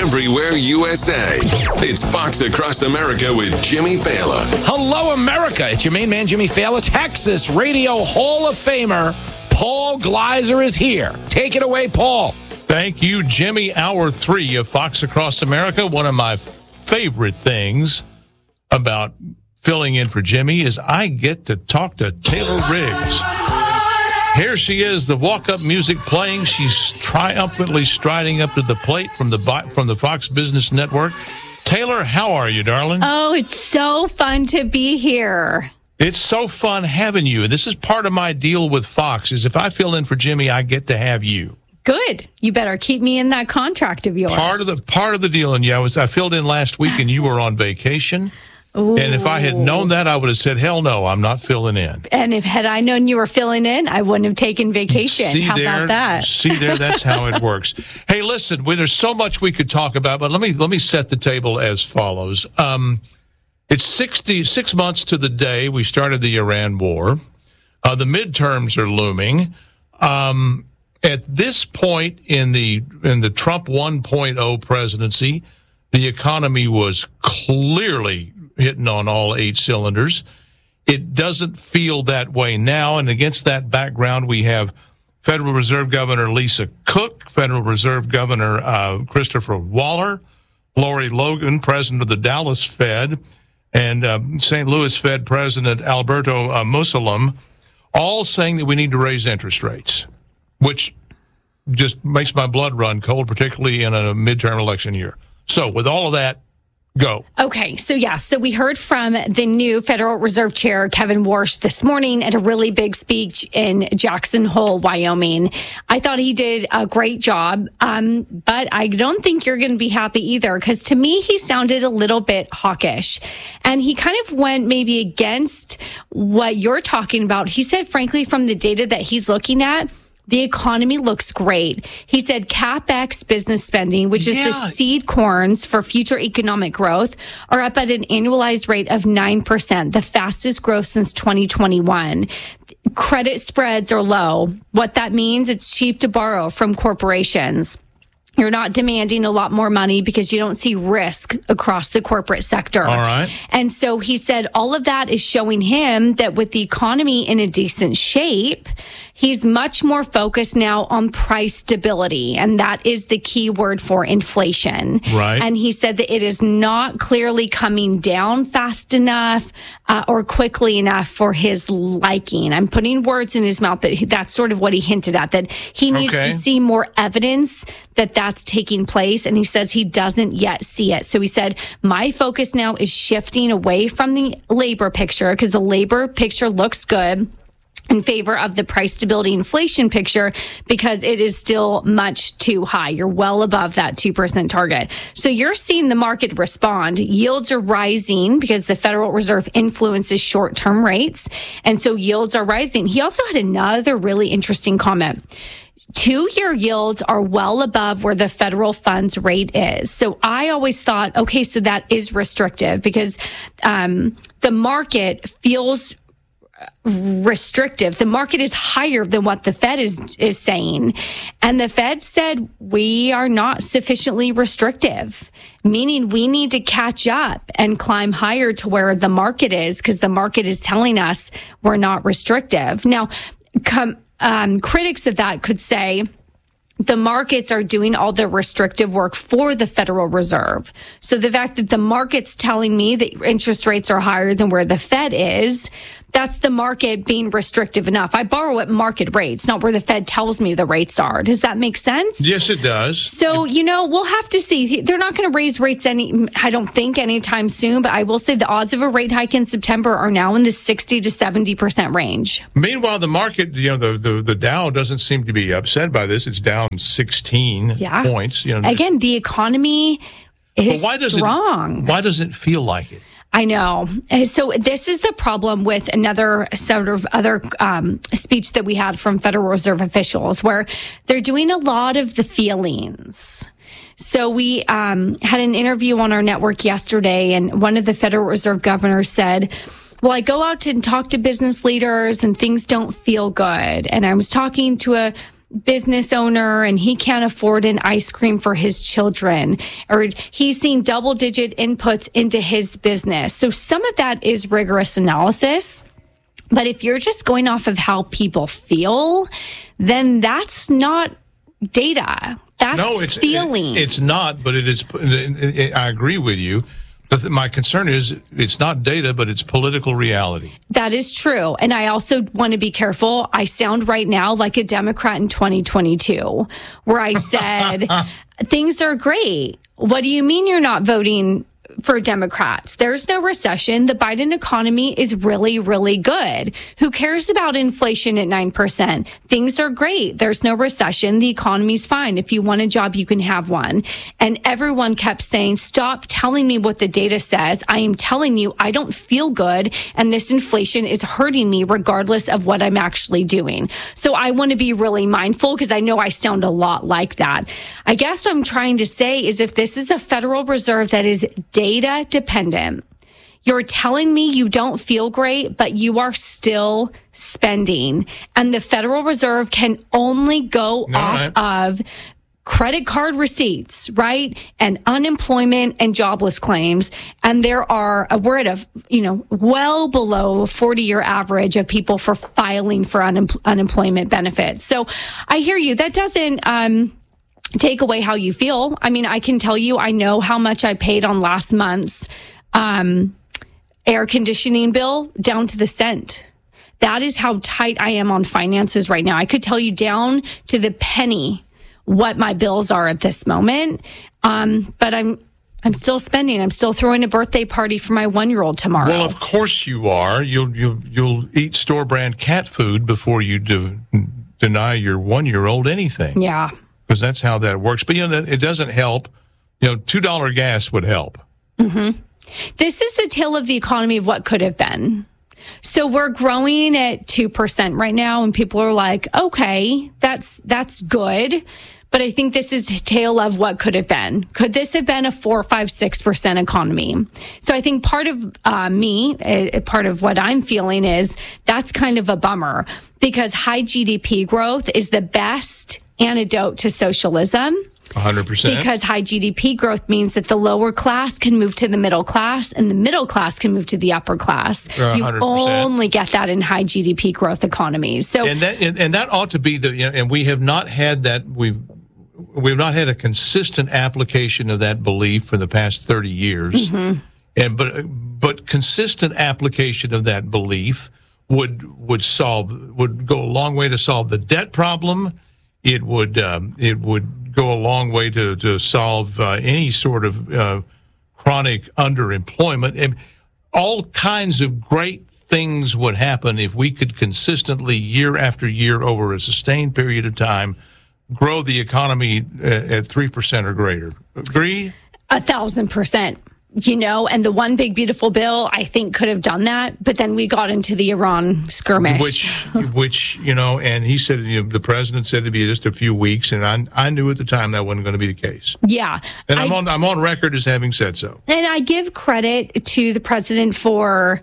everywhere USA. It's Fox Across America with Jimmy Fallon. Hello, America. It's your main man, Jimmy Fallon. Texas Radio Hall of Famer Paul Gleiser is here. Take it away, Paul. Thank you, Jimmy. Hour 3 of Fox Across America. One of my favorite things about filling in for Jimmy is I get to talk to Taylor Riggs. Here she is, the walk-up music playing. She's triumphantly striding up to the plate from the Fox Business Network. Taylor, how are you, darling? Oh, it's so fun to be here. It's so fun having you. And this is part of my deal with Fox, is if I fill in for Jimmy, I get to have you. Good. You better keep me in that contract of yours. Part of the deal. And yeah, I filled in last week and you were on vacation. Ooh. And if I had known that, I would have said, hell no, I'm not filling in. And had I known you were filling in, I wouldn't have taken vacation. How about that? See there, that's how it works. Hey, listen, there's so much we could talk about, but let me set the table as follows. It's 66 months to the day we started the Iran war. The midterms are looming. At this point in the Trump 1.0 presidency, the economy was clearly hitting on all 8 cylinders. It doesn't feel that way now, and against that background, we have Federal Reserve Governor Lisa Cook, Federal Reserve Governor Christopher Waller, Lori Logan, president of the Dallas Fed, and St. Louis Fed President Alberto Musalem, all saying that we need to raise interest rates, which just makes my blood run cold, particularly in a midterm election year. So with all of that, go. Okay, so we heard from the new Federal Reserve Chair, Kevin Warsh, this morning at a really big speech in Jackson Hole, Wyoming. I thought he did a great job, but I don't think you're going to be happy either, because to me, he sounded a little bit hawkish. And he kind of went maybe against what you're talking about. He said, frankly, from the data that he's looking at, the economy looks great. He said CapEx business spending, which is the seed corns for future economic growth, are up at an annualized rate of 9%, the fastest growth since 2021. Credit spreads are low. What that means, it's cheap to borrow from corporations. You're not demanding a lot more money because you don't see risk across the corporate sector. All right. And so he said all of that is showing him that with the economy in a decent shape, he's much more focused now on price stability. And that is the key word for inflation. Right. And he said that it is not clearly coming down fast enough or quickly enough for his liking. I'm putting words in his mouth, but that's sort of what he hinted at, that he needs to see more evidence that that's taking place. And he says he doesn't yet see it. So he said, my focus now is shifting away from the labor picture, because the labor picture looks good, in favor of the price stability inflation picture, because it is still much too high. You're well above that 2% target. So you're seeing the market respond. Yields are rising because the Federal Reserve influences short-term rates. And so yields are rising. He also had another really interesting comment. 2-year yields are well above where the federal funds rate is. So I always thought, okay, so that is restrictive, because the market feels restrictive. The market is higher than what the Fed is saying. And the Fed said we are not sufficiently restrictive, meaning we need to catch up and climb higher to where the market is, because the market is telling us we're not restrictive. Now, critics of that could say the markets are doing all the restrictive work for the Federal Reserve. So the fact that the market's telling me that interest rates are higher than where the Fed is, that's the market being restrictive enough. I borrow at market rates, not where the Fed tells me the rates are. Does that make sense? Yes, it does. So, we'll have to see. They're not going to raise rates I don't think anytime soon, but I will say the odds of a rate hike in September are now in the 60 to 70% range. Meanwhile, the market, the Dow doesn't seem to be upset by this. It's down 16 points. Again, the economy is strong. Why does it feel like it? I know. So this is the problem with another sort of other speech that we had from Federal Reserve officials, where they're doing a lot of the feelings. So we had an interview on our network yesterday, and one of the Federal Reserve governors said, well, I go out and talk to business leaders and things don't feel good. And I was talking to business owner and he can't afford an ice cream for his children, or he's seen double-digit inputs into his business. So some of that is rigorous analysis. But if you're just going off of how people feel, then that's not data. That's feeling. It's not, but it is. I agree with you. But my concern is it's not data, but it's political reality. That is true. And I also want to be careful. I sound right now like a Democrat in 2022, where I said, things are great. What do you mean you're not voting for Democrats? There's no recession. The Biden economy is really, really good. Who cares about inflation at 9%? Things are great. There's no recession. The economy's fine. If you want a job, you can have one. And everyone kept saying, stop telling me what the data says. I am telling you, I don't feel good. And this inflation is hurting me regardless of what I'm actually doing. So I want to be really mindful because I know I sound a lot like that. I guess what I'm trying to say is if this is a Federal Reserve that is data dependent, you're telling me you don't feel great, but you are still spending. And the Federal Reserve can only go off of credit card receipts, right? And unemployment and jobless claims. And we're at a, well below 40-year average of people for filing for unemployment benefits. So I hear you. That doesn't, take away how you feel. I mean, I can tell you, I know how much I paid on last month's air conditioning bill down to the cent. That is how tight I am on finances right now. I could tell you down to the penny what my bills are at this moment. But I'm still spending. I'm still throwing a birthday party for my 1-year-old tomorrow. Well, of course you are. You'll eat store brand cat food before you deny your 1-year-old anything. Yeah. Because that's how that works. But, it doesn't help. $2 gas would help. Mm-hmm. This is the tale of the economy of what could have been. So we're growing at 2% right now, and people are like, okay, that's good. But I think this is a tale of what could have been. Could this have been a 4, 5, 6% economy? So I think part of part of what I'm feeling is that's kind of a bummer, because high GDP growth is the best antidote to socialism. 100%. Because high GDP growth means that the lower class can move to the middle class and the middle class can move to the upper class. 100%. You only get that in high GDP growth economies. So and that ought to be and we have not had that. We've not had a consistent application of that belief for the past 30 years. Mm-hmm. And but consistent application of that belief would go a long way to solve the debt problem. It would go a long way to solve any sort of chronic underemployment. And all kinds of great things would happen if we could consistently, year after year, over a sustained period of time, grow the economy at 3% or greater. Agree? 1,000%. And the one big beautiful bill, I think, could have done that. But then we got into the Iran skirmish. Which and he said, the president said it'd be just a few weeks. And I knew at the time that wasn't going to be the case. Yeah. And I'm on record as having said so. And I give credit to the president for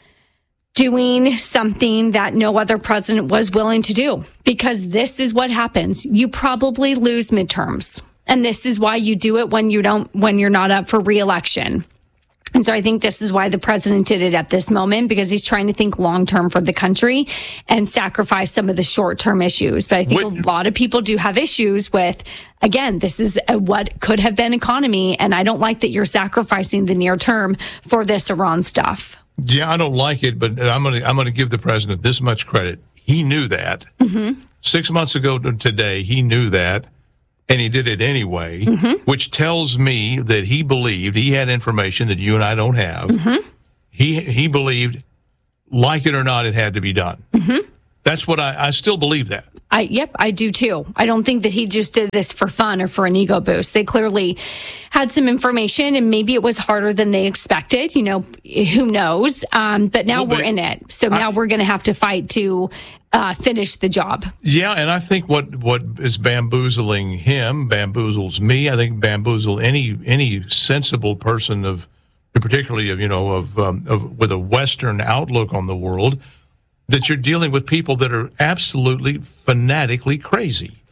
doing something that no other president was willing to do, because this is what happens. You probably lose midterms. And this is why you do it when you're not up for re-election. And so I think this is why the president did it at this moment, because he's trying to think long-term for the country and sacrifice some of the short-term issues. But I think a lot of people do have issues with, again, this is what could have been economy. And I don't like that you're sacrificing the near term for this Iran stuff. Yeah, I don't like it, but I'm going to give the president this much credit. He knew that. Mm-hmm. 6 months ago today, he knew that. And he did it anyway, mm-hmm. which tells me that he believed he had information that you and I don't have. Mm-hmm. He believed, like it or not, it had to be done. Mm-hmm. That's what I still believe that. I do too. I don't think that he just did this for fun or for an ego boost. They clearly had some information, and maybe it was harder than they expected. Who knows? But now we're in it. So now we're going to have to fight to finish the job. Yeah, and I think what is bamboozling him bamboozles me. I think bamboozle any sensible person particularly with a Western outlook on the world, that you're dealing with people that are absolutely fanatically crazy.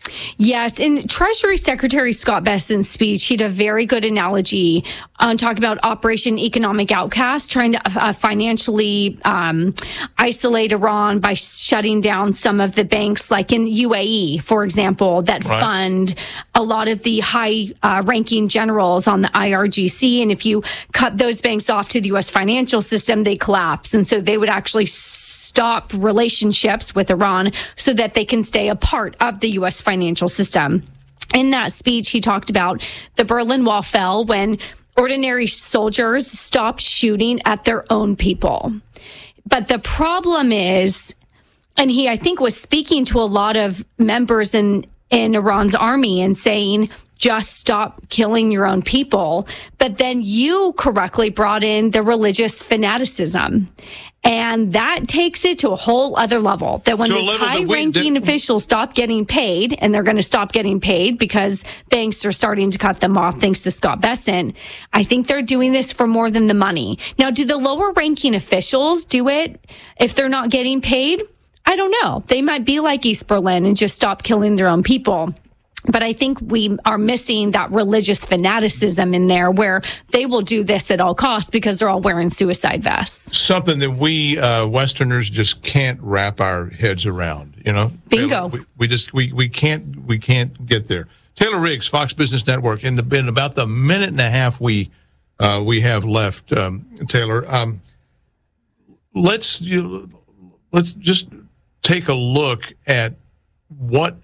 Yes. In Treasury Secretary Scott Bessent's speech, he had a very good analogy on talking about Operation Economic Outcast, trying to financially isolate Iran by shutting down some of the banks, like in UAE, for example, that fund a lot of the high-ranking generals on the IRGC. And if you cut those banks off to the U.S. financial system, they collapse. And so they would actually stop relationships with Iran so that they can stay a part of the U.S. financial system. In that speech, he talked about the Berlin Wall fell when ordinary soldiers stopped shooting at their own people. But the problem is, and he, I think, was speaking to a lot of members in Iran's army and saying, just stop killing your own people. But then you correctly brought in the religious fanaticism. And that takes it to a whole other level. That when these high-ranking officials stop getting paid, and they're going to stop getting paid because banks are starting to cut them off thanks to Scott Bessent, I think they're doing this for more than the money. Now, do the lower-ranking officials do it if they're not getting paid? I don't know. They might be like East Berlin and just stop killing their own people. But I think we are missing that religious fanaticism in there where they will do this at all costs because they're all wearing suicide vests. Something that we Westerners just can't wrap our heads around, you know? Bingo. We can't get there. Taylor Riggs, Fox Business Network, in about the minute and a half we have left, Taylor, let's just take a look at what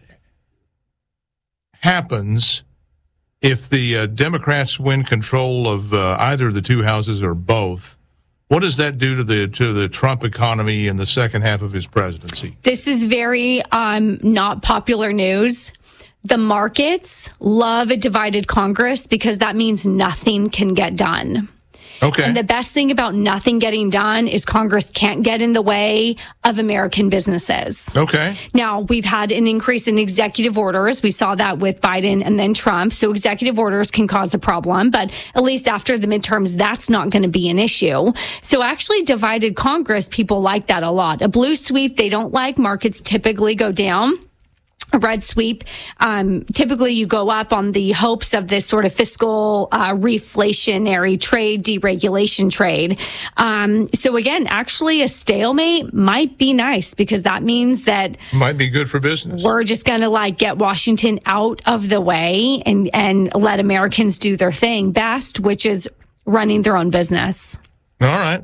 happens if the Democrats win control of either of the two houses or both. What does that do to the Trump economy in the second half of his presidency? This is very not popular news. The markets love a divided Congress because that means nothing can get done. Okay. And the best thing about nothing getting done is Congress can't get in the way of American businesses. Okay. Now, we've had an increase in executive orders. We saw that with Biden and then Trump. So executive orders can cause a problem, but at least after the midterms, that's not going to be an issue. So actually divided Congress, people like that a lot. A blue sweep, they don't like. Markets typically go down. A red sweep, typically you go up on the hopes of this sort of fiscal reflationary trade, deregulation trade. So again, actually a stalemate might be nice because that means that might be good for business. We're just going to get Washington out of the way and let Americans do their thing best, which is running their own business. All right.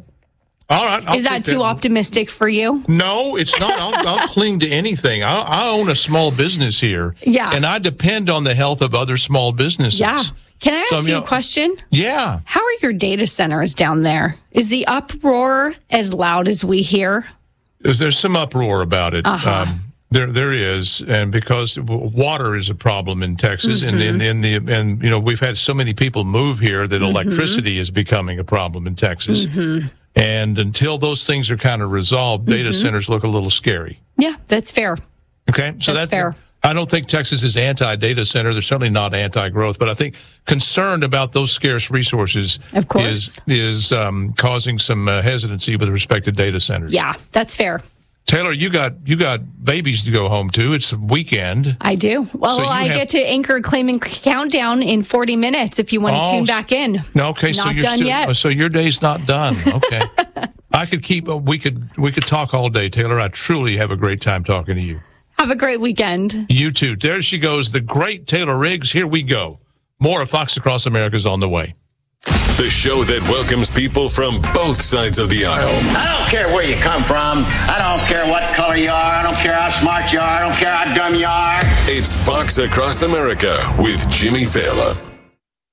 Is that too optimistic for you? No, it's not. I'll cling to anything. I own a small business here. Yeah. And I depend on the health of other small businesses. Yeah. Can I ask you a question? Yeah. How are your data centers down there? Is the uproar as loud as we hear? There's some uproar about it. Uh-huh. There is, and because water is a problem in Texas, mm-hmm. and you know we've had so many people move here that mm-hmm. electricity is becoming a problem in Texas. Mm-hmm. And until those things are kind of resolved, data mm-hmm. centers look a little scary. Yeah, that's fair. Okay, so that's fair. I don't think Texas is anti-data center. They're certainly not anti-growth, but I think concerned about those scarce resources of course. is causing some hesitancy with respect to data centers. Yeah, that's fair. Taylor, you got babies to go home to. It's a weekend. I do. Well, so I get to anchor Claim and Countdown in 40 minutes if you want to tune back in. Okay, not so you're done yet. So your day's not done. Okay. I could keep. We could talk all day, Taylor. I truly have a great time talking to you. Have a great weekend. You too. There she goes, the great Taylor Riggs. Here we go. More of Fox Across America is on the way. The show that welcomes people from both sides of the aisle. I don't care where you come from. I don't care what color you are. I don't care how smart you are. I don't care how dumb you are. It's Fox Across America with Jimmy Fallon.